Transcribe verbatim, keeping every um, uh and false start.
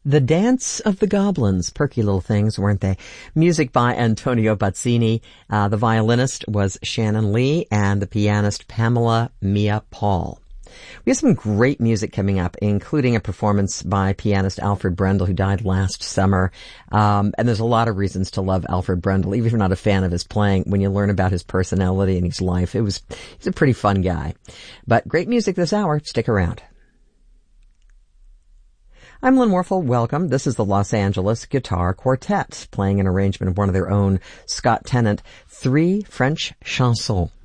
The Dance of the Goblins. Perky little things, weren't they? Music by Antonio Bazzini. Uh, the violinist was Shannon Lee, and the pianist Pamela Mia Paul. We have some great music coming up, including a performance by pianist Alfred Brendel, who died last summer. Um, and there's a lot of reasons to love Alfred Brendel, even if you're not a fan of his playing. When you learn about his personality and his life, it was he's a pretty fun guy. But great music this hour. Stick around. I'm Lynn Warfel. Welcome. This is the Los Angeles Guitar Quartet, playing an arrangement of one of their own, Scott Tennant, Three French Chansons.